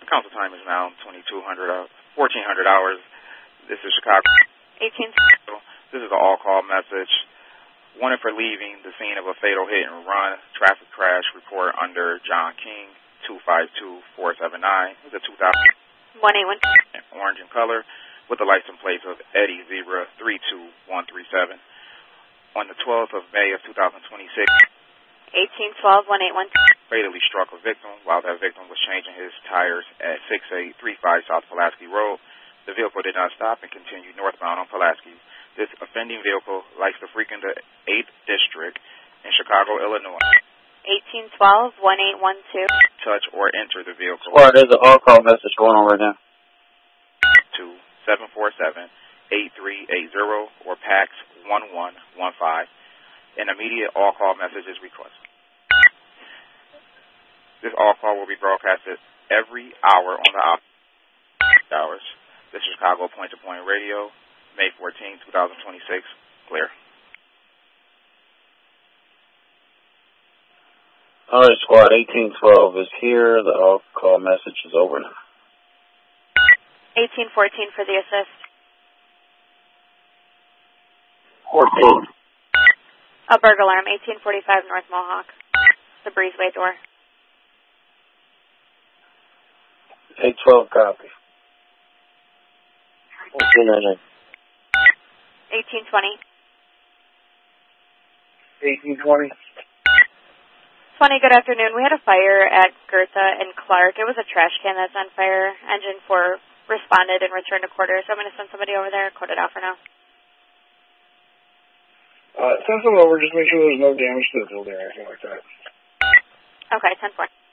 Council time is now 1400 hours. This is Chicago. 18. This is an all-call message. Wanted for leaving the scene of a fatal hit and run traffic crash report under John King, 252479. It's a 2000 181. orange in color with the license plate of Eddie Zebra 32137. On the 12th of May of 2026, 1812-181. fatally struck a victim while that victim was changing his tires at 6835 South Pulaski Road. The vehicle did not stop and continued northbound on Pulaski. This offending vehicle likes to frequent the 8th District in Chicago, Illinois. 1812-1812. Touch or enter the vehicle. Squad, there's an all-call message going on right now. To 747-8380 or PAX 1115. An immediate all-call message is requested. This all-call will be broadcasted every hour on the hours. This is Chicago Point-to-Point Radio, May 14, 2026. Clear. All right, squad, 1812 is here. The all-call message is over now. 1814 for the assist. 14. A burglar alarm, 1845 North Mohawk. The breezeway door. 812 copy. 1820. 1820. 1820. 20, good afternoon. We had a fire at Gertha and Clark. It was a trash can that's on fire. Engine 4 responded and returned to quarters. So I'm going to send somebody over there. Code it out for now. Send them over. Just make sure there's no damage to the building or anything like that. Okay, 10-4.